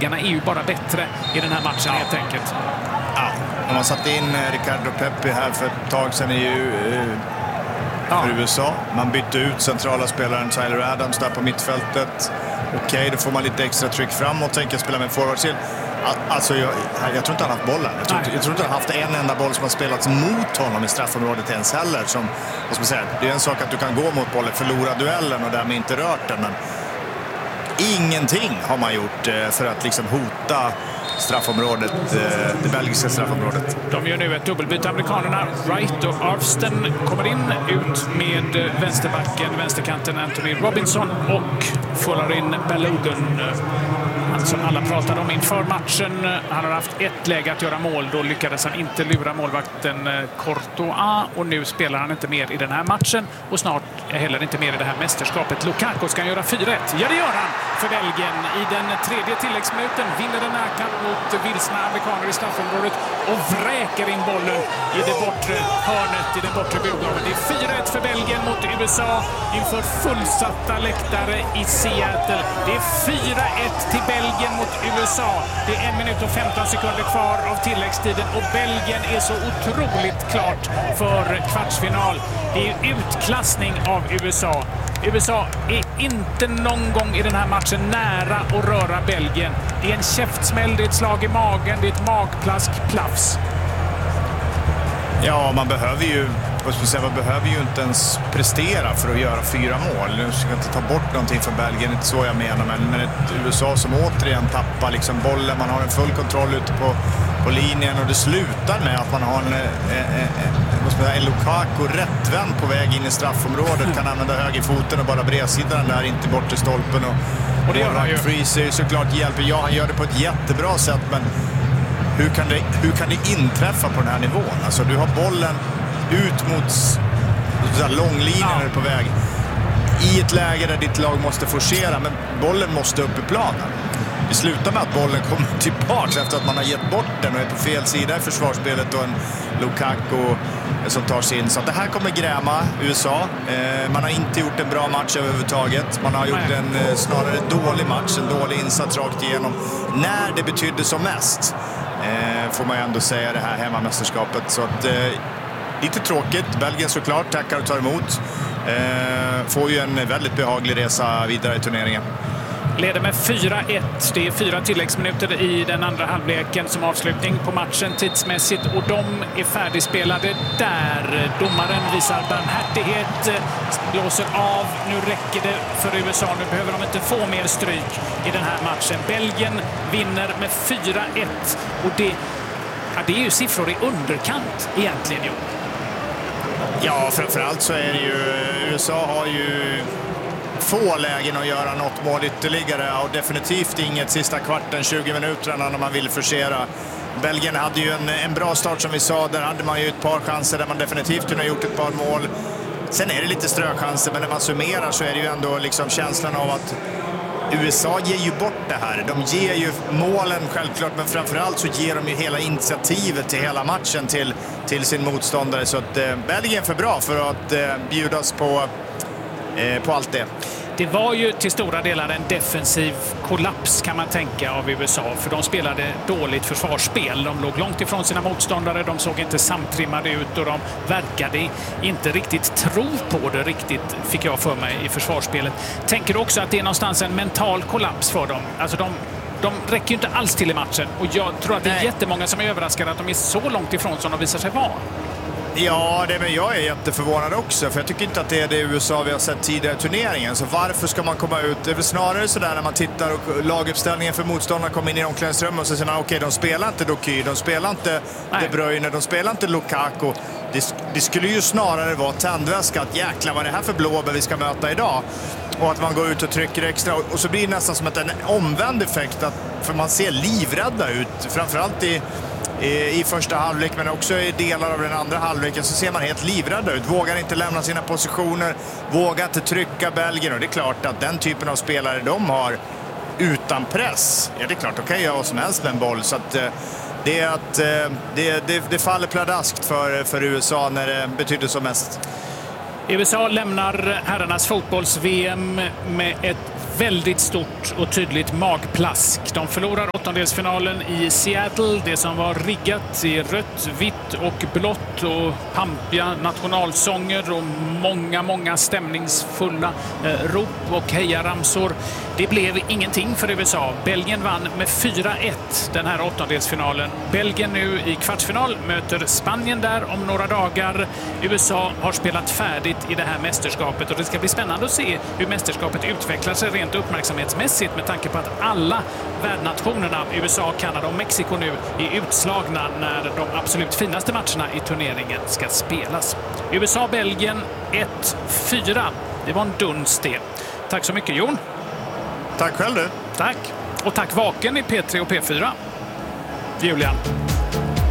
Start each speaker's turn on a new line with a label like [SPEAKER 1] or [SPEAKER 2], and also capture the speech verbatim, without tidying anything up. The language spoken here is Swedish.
[SPEAKER 1] belgarna är ju bara bättre i den här matchen ja. helt enkelt.
[SPEAKER 2] Ja, om man satt in Ricardo Pepi här för ett tag sedan är ju eh, ja. för U S A. Man bytte ut centrala spelaren Tyler Adams där på mittfältet. Okej, okay, då får man lite extra tryck framåt, tänker spela med forwardsil. Alltså, jag, jag tror inte han har haft bollen. Jag tror, jag tror inte han har haft en enda boll som har spelats mot honom i straffområdet ens heller. Som, vad ska man säga, det är en sak att du kan gå mot bollen, förlora duellen och därmed inte rört den. Men ingenting har man gjort för att liksom hota straffområdet, det belgiska straffområdet.
[SPEAKER 1] De gör nu ett dubbelbyte, amerikanerna. Wright och Arvsten kommer in, ut med vänsterbacken, vänsterkanten Anthony Robinson och får in Balogun. Han som alla pratade om inför matchen. Han har haft ett läge att göra mål. Då lyckades han inte lura målvakten Courtois. Och nu spelar han inte mer i den här matchen. Och snart heller inte mer i det här mästerskapet. Lukaku ska göra fyra ett. Ja, det gör han för Belgien. I den tredje tilläggsminuten vinner den närkamp mot vilsna amerikaner i straffområdet. Och vräker in bollen i det bortre hörnet, i den bortre burgaven. Det är fyra ett för Belgien mot U S A inför fullsatta läktare i Seattle. Det är fyra ett till Belgien mot U S A. Det är en minut och femton sekunder kvar av tilläggstiden och Belgien är så otroligt klart för kvartsfinal. Det är utklassning av U S A. U S A är inte någon gång i den här matchen nära att röra Belgien. Det är en käftsmäll, det är ett slag i magen, det är ett magplask, plafs.
[SPEAKER 2] Ja, man behöver ju man behöver ju inte ens prestera för att göra fyra mål. Nu ska jag inte ta bort någonting från Belgien, inte så jag menar, men, men ett U S A som återigen tappar liksom bollen, man har en full kontroll ute på, på linjen och det slutar med att man har en, en, en, en Lukaku rättvänd på väg in i straffområdet, kan använda högerfoten och bara bredsidan där, inte bort till stolpen och,
[SPEAKER 1] och det gör han ju.
[SPEAKER 2] Freezer såklart hjälper. Ja, han gör det på ett jättebra sätt, men hur kan det, hur kan det inträffa på den här nivån? Alltså du har bollen ut mot så här, långlinjen ja. på väg i ett läge där ditt lag måste forcera, men bollen måste upp i planen. Det slutar med att bollen kommer tillbaka efter att man har gett bort den och är på fel sida i försvarsspelet och en Lukaku som tar sig in. Så att det här kommer gräma U S A. Eh, man har inte gjort en bra match överhuvudtaget. Man har gjort en eh, snarare dålig match, en dålig insats rakt igenom. När det betydde som mest eh, får man ju ändå säga det här hemmamästerskapet. Så att eh, lite tråkigt. Belgien såklart tackar och tar emot. Eh, får ju en väldigt behaglig resa vidare i turneringen.
[SPEAKER 1] Leder med fyra ett. Det är fyra tilläggsminuter i den andra halvleken som avslutning på matchen tidsmässigt. Och de är färdigspelade där. Domaren visar barmhärtighet, blåser av. Nu räcker det för U S A. Nu behöver de inte få mer stryk i den här matchen. Belgien vinner med fyra ett. Och det, ja, det är ju siffror i underkant egentligen. Jo.
[SPEAKER 2] Ja, framförallt så är det ju... U S A har ju få lägen att göra något mål ytterligare och definitivt inget sista kvarten, tjugo minuterna när man vill forcera. Belgien hade ju en, en bra start som vi sa, där hade man ju ett par chanser där man definitivt kunde ha gjort ett par mål. Sen är det lite ströchanser, men när man summerar så är det ju ändå liksom känslan av att U S A ger ju bort det här. De ger ju målen självklart, men framförallt så ger de ju hela initiativet till hela matchen till, till sin motståndare. Så att eh, Belgien är för bra för att eh, bjudas på på allt det.
[SPEAKER 1] Det var ju till stora delar en defensiv kollaps kan man tänka av U S A, för de spelade dåligt försvarsspel. De låg långt ifrån sina motståndare, de såg inte samtrimmade ut och de verkade inte riktigt tro på det riktigt, fick jag för mig, i försvarsspelet. Tänker du också att det är någonstans en mental kollaps för dem? Alltså de, de räcker ju inte alls till i matchen och jag tror att det är Nej. jättemånga som är överraskade att de är så långt ifrån som de visar sig vara.
[SPEAKER 2] Ja, det, men jag är jätteförvånad också, för jag tycker inte att det är det U S A vi har sett tidigare i turneringen. Så varför ska man komma ut? Det är väl snarare sådär när man tittar och laguppställningen för motståndarna kommer in i omklädningsrummet och så säger man okej, okay, de spelar inte Doky, de spelar inte De Bruyne, de spelar inte Lukaku. Det, det skulle ju snarare vara tändväska att jäkla vad det här för blåbär vi ska möta idag. Och att man går ut och trycker extra och så blir det nästan som att en omvänd effekt, att, för man ser livrädda ut, framförallt i i första halvlek, men också i delar av den andra halvleken så ser man helt livrädda ut. Vågar inte lämna sina positioner, vågar inte trycka Belgien, och det är klart att den typen av spelare de har utan press, ja det är klart, okej, okay, jag har som helst med en boll, så att det är att det, det, det faller pladaskt för, för U S A när det betyder som mest.
[SPEAKER 1] U S A lämnar herrarnas fotbolls-V M med ett väldigt stort och tydligt magplask. De förlorar åttondelsfinalen i Seattle. Det som var riggat i rött, vitt och blått och pampiga nationalsånger och många, många stämningsfulla eh, rop och hejaramsor. Det blev ingenting för U S A. Belgien vann med fyra ett den här åttondelsfinalen. Belgien nu i kvartsfinal möter Spanien där om några dagar. U S A har spelat färdigt i det här mästerskapet och det ska bli spännande att se hur mästerskapet utvecklar sig rent uppmärksamhetsmässigt med tanke på att alla värdnationerna, U S A, Kanada och Mexiko nu är utslagna när de absolut finaste matcherna i turneringen ska spelas. U S A-Belgien ett fyra. Det var en duns det. Tack så mycket, Jon.
[SPEAKER 2] Tack själv du.
[SPEAKER 1] Tack. Och tack Vaken i P tre och P fyra. Julian.